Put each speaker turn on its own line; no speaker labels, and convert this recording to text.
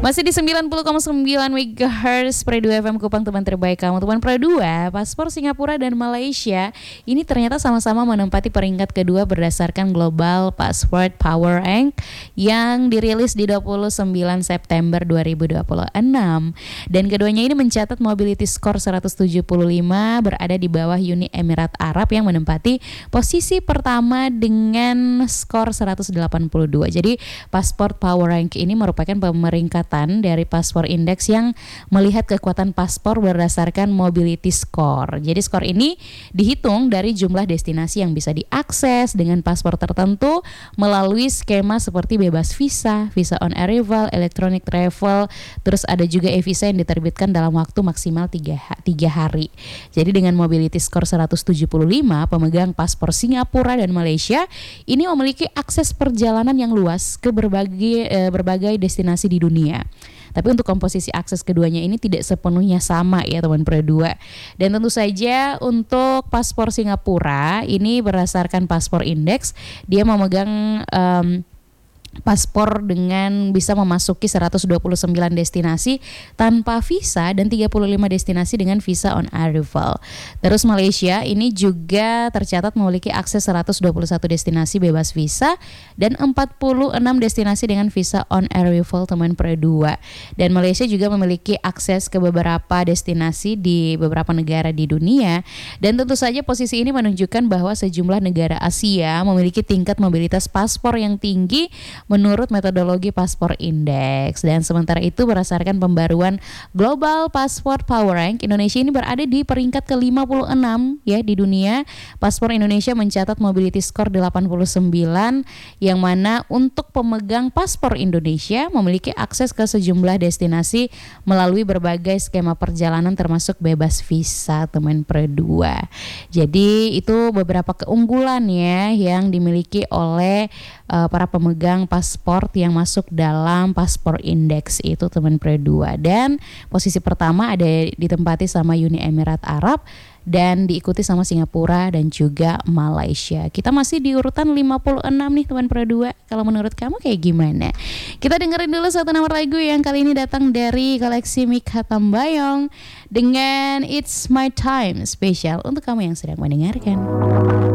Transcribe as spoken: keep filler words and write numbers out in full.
Masih di sembilan puluh koma sembilan megahertz Pro dua F M Kupang, teman terbaik kamu. Teman Pro dua, paspor Singapura dan Malaysia ini ternyata sama-sama menempati peringkat kedua berdasarkan Global Passport Power Rank yang dirilis di dua puluh sembilan September dua ribu dua puluh enam. Dan keduanya ini mencatat mobility score seratus tujuh puluh lima, berada di bawah Uni Emirat Arab yang menempati posisi pertama dengan skor seratus delapan puluh dua. Jadi paspor Power Rank ini merupakan pemeringkatan dari paspor index yang melihat kekuatan paspor berdasarkan mobility score. Jadi skor ini dihitung dari jumlah destinasi yang bisa diakses dengan paspor tertentu melalui skema seperti bebas visa, visa on arrival, electronic travel, terus ada juga e-visa yang diterbitkan dalam waktu maksimal tiga hari. Jadi dengan mobility score seratus tujuh puluh lima, pemegang paspor Singapura dan Malaysia ini memiliki akses perjalanan yang luas ke berbagai eh, berbagai destinasi di dunia. Tapi untuk komposisi akses keduanya ini tidak sepenuhnya sama ya teman Pro dua. Dan tentu saja untuk paspor Singapura ini berdasarkan paspor indeks, dia memegang um, paspor dengan bisa memasuki seratus dua puluh sembilan destinasi tanpa visa dan tiga puluh lima destinasi dengan visa on arrival. Terus Malaysia ini juga tercatat memiliki akses seratus dua puluh satu destinasi bebas visa dan empat puluh enam destinasi dengan visa on arrival teman Pro dua. Dan Malaysia juga memiliki akses ke beberapa destinasi di beberapa negara di dunia. Dan tentu saja posisi ini menunjukkan bahwa sejumlah negara Asia memiliki tingkat mobilitas paspor yang tinggi menurut metodologi paspor indeks. Dan sementara itu berdasarkan pembaruan Global Passport Power Rank, Indonesia ini berada di peringkat ke lima puluh enam ya di dunia. Paspor Indonesia mencatat mobility score delapan puluh sembilan, yang mana untuk pemegang paspor Indonesia memiliki akses ke sejumlah destinasi melalui berbagai skema perjalanan termasuk bebas visa teman Pro dua. Jadi itu beberapa keunggulan ya yang dimiliki oleh uh, para pemegang paspor yang masuk dalam paspor indeks itu teman Pro dua. Dan posisi pertama ada ditempati sama Uni Emirat Arab dan diikuti sama Singapura dan juga Malaysia. Kita masih di urutan lima puluh enam nih teman Pro dua. Kalau menurut kamu kayak gimana? Kita dengerin dulu satu nomor lagu yang kali ini datang dari koleksi Mikha Tambayong dengan It's My Time, spesial untuk kamu yang sedang mendengarkan.